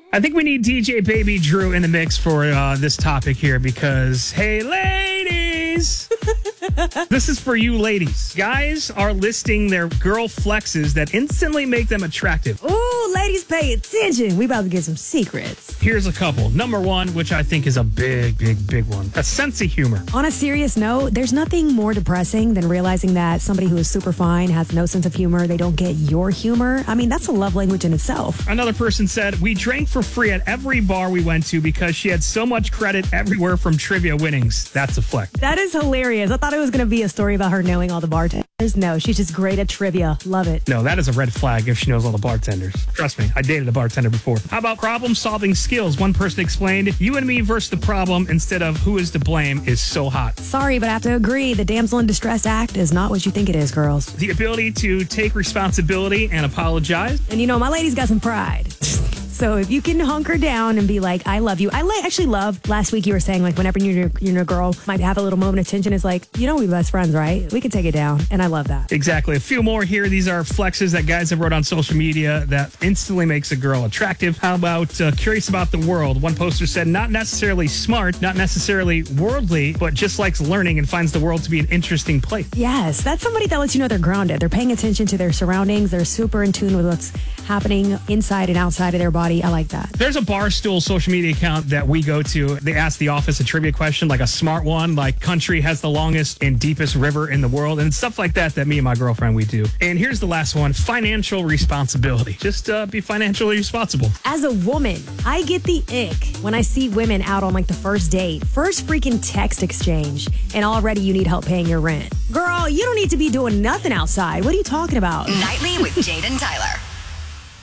I think we need DJ Baby Drew in the mix for this topic here because, hey, ladies, this is for you ladies. Guys are listing their girl flexes that instantly make them attractive. Ooh, ladies, pay attention. We about to get some secrets. Here's a couple. Number one, which I think is a big one. A sense of humor. On a serious note, there's nothing more depressing than realizing that somebody who is super fine has no sense of humor. They don't get your humor. I mean, that's a love language in itself. Another person said, we drank for free at every bar we went to because she had so much credit everywhere from trivia winnings. That's a flex. That is hilarious. I thought it was going to be a story about her knowing all the bartenders. No, she's just great at trivia. Love it. No, that is a red flag if she knows all the bartenders. Trust me, I dated a bartender before. How about problem-solving skills? One person explained, you and me versus the problem instead of who is to blame is so hot. Sorry, but I have to agree. The damsel in distress act is not what you think it is, girls. The ability to take responsibility and apologize. And you know, my lady's got some pride. So if you can hunker down and be like, I love you. I actually love, last week you were saying, like, whenever you and a girl might have a little moment of tension, it's like, you know, we're best friends, right? We can take it down. And I love that. Exactly. A few more here. These are flexes that guys have wrote on social media that instantly makes a girl attractive. How about curious about the world? One poster said, not necessarily smart, not necessarily worldly, but just likes learning and finds the world to be an interesting place. Yes, that's somebody that lets you know they're grounded. They're paying attention to their surroundings. They're super in tune with what's happening inside and outside of their body. I like that. There's a Barstool social media account that we go to. They ask the office a trivia question, like a smart one, like country has the longest and deepest river in the world, and stuff like that me and my girlfriend, we do. And here's the last one, financial responsibility. Just be financially responsible. As a woman, I get the ick when I see women out on like the first date, first freaking text exchange, and already you need help paying your rent. Girl, you don't need to be doing nothing outside. What are you talking about? Nightly with Jade and Tyler.